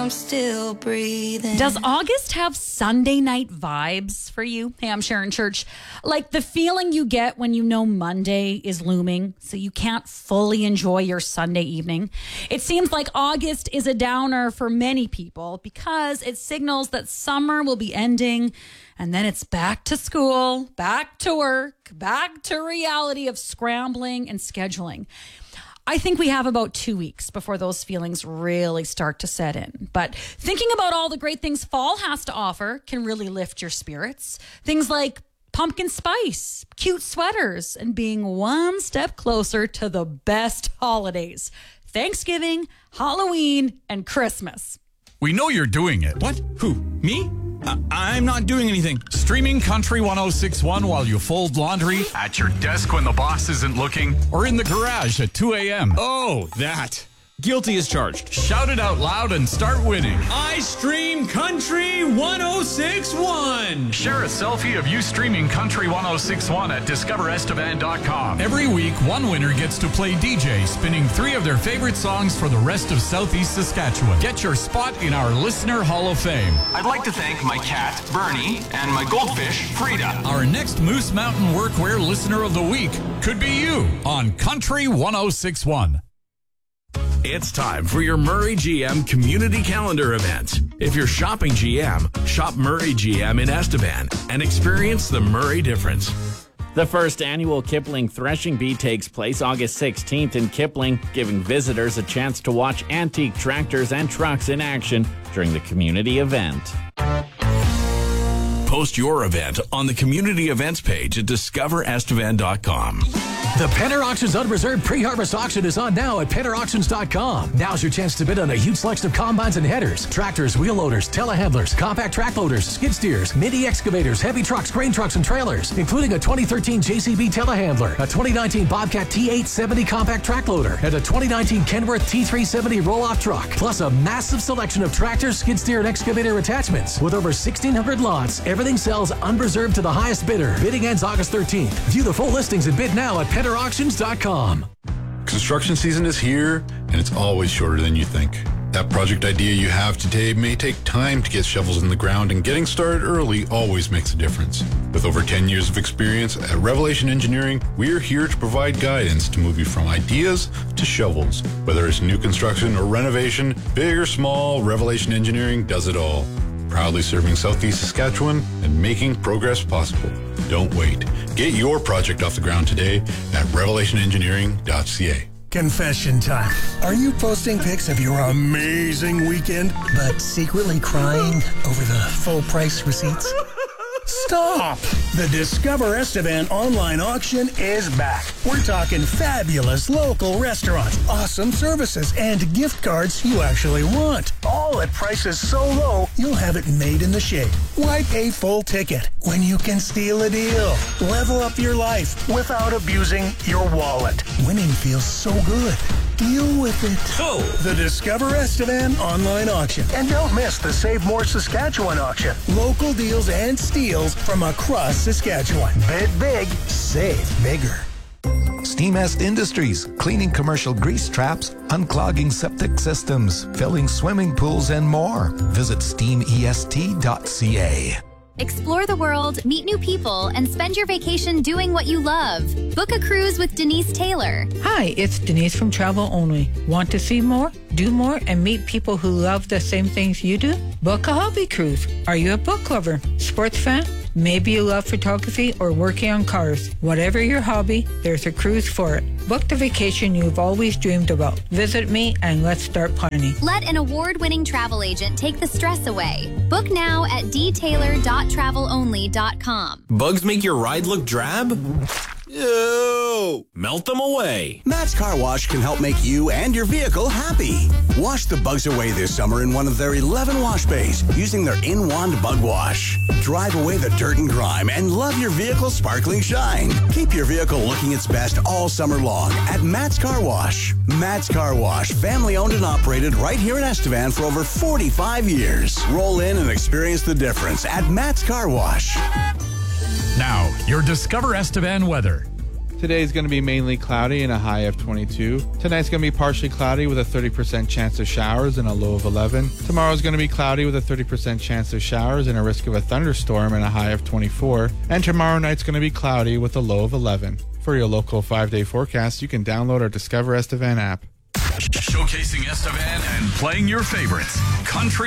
I'm still breathing. Does August have Sunday night vibes for you? Hey, I'm Sharon Church. Like the feeling you get when you know Monday is looming, so you can't fully enjoy your Sunday evening. It seems like August is a downer for many people because it signals that summer will be ending, and then it's back to school, back to work, back to reality of scrambling and scheduling. I think we have about 2 weeks before those feelings really start to set in. But thinking about all the great things fall has to offer can really lift your spirits. Things like pumpkin spice, cute sweaters, and being one step closer to the best holidays: Thanksgiving, Halloween, and Christmas. We know you're doing it. What? Who? Me? I'm not doing anything. Streaming Country 106.1 while you fold laundry, at your desk when the boss isn't looking, or in the garage at 2 a.m. Oh, that. Guilty as charged. Shout it out loud and start winning. I stream Country 106.1. Share a selfie of you streaming Country 106.1 at discoverestevan.com. Every week, one winner gets to play DJ, spinning 3 of their favorite songs for the rest of Southeast Saskatchewan. Get your spot in our Listener Hall of Fame. I'd like to thank my cat, Bernie, and my goldfish, Frida. Our next Moose Mountain Workwear Listener of the Week could be you on Country 106.1. It's time for your Murray GM Community Calendar event. If you're shopping GM, shop Murray GM in Estevan and experience the Murray difference. The first annual Kipling Threshing Bee takes place August 16th in Kipling, giving visitors a chance to watch antique tractors and trucks in action during the community event. Post your event on the community events page at discoverestevan.com. The Penner Auctions Unreserved Pre-Harvest Auction is on now at PennerAuctions.com. Now's your chance to bid on a huge selection of combines and headers, tractors, wheel loaders, telehandlers, compact track loaders, skid steers, mini excavators, heavy trucks, grain trucks, and trailers, including a 2013 JCB telehandler, a 2019 Bobcat T870 compact track loader, and a 2019 Kenworth T370 roll-off truck, plus a massive selection of tractors, skid steer, and excavator attachments. With over 1,600 lots, everything sells unreserved to the highest bidder. Bidding ends August 13th. View the full listings and bid now at PennerAuctions.com. Construction season is here, and it's always shorter than you think. That project idea you have today may take time to get shovels in the ground, and getting started early always makes a difference. With over 10 years of experience at Revelation Engineering, we're here to provide guidance to move you from ideas to shovels. Whether it's new construction or renovation, big or small, Revelation Engineering does it all. Proudly serving Southeast Saskatchewan and making progress possible. Don't wait. Get your project off the ground today at revelationengineering.ca. Confession time. Are you posting pics of your amazing weekend, but secretly crying over the full price receipts? Stop! The Discover Estevan online auction is back. We're talking fabulous local restaurants, awesome services, and gift cards you actually want. All at prices so low, you'll have it made in the shade. Why pay full ticket when you can steal a deal? Level up your life without abusing your wallet. Winning feels so good. Deal with it. So, The Discover Estevan online auction. And don't miss the Save More Saskatchewan auction. Local deals and steals from across Saskatchewan. Bid big, save bigger. Steamest Industries, cleaning commercial grease traps, unclogging septic systems, filling swimming pools, and more. Visit steamest.ca. Explore the world, meet new people, and spend your vacation doing what you love. Book a cruise with Denise Taylor. Hi, it's Denise from Travel Only. Want to see more, do more, and meet people who love the same things you do? Book a hobby cruise. Are you a book lover? Sports fan? Maybe you love photography or working on cars. Whatever your hobby, there's a cruise for it. Book the vacation you've always dreamed about. Visit me and let's start planning. Let an award-winning travel agent take the stress away. Book now at dtaylor.travelonly.com. Bugs make your ride look drab? Ew! Melt them away. Matt's Car Wash can help make you and your vehicle happy. Wash the bugs away this summer in one of their 11 wash bays using their In-Wand Bug Wash. Drive away the dirt and grime and love your vehicle's sparkling shine. Keep your vehicle looking its best all summer long at Matt's Car Wash. Matt's Car Wash, family owned and operated right here in Estevan for over 45 years. Roll in and experience the difference at Matt's Car Wash. Now, your Discover Estevan weather. Today's going to be mainly cloudy and a high of 22. Tonight's going to be partially cloudy with a 30% chance of showers and a low of 11. Tomorrow's going to be cloudy with a 30% chance of showers and a risk of a thunderstorm and a high of 24. And tomorrow night's going to be cloudy with a low of 11. For your local 5-day forecast, you can download our Discover Estevan app. Showcasing Estevan and playing your favorites. Country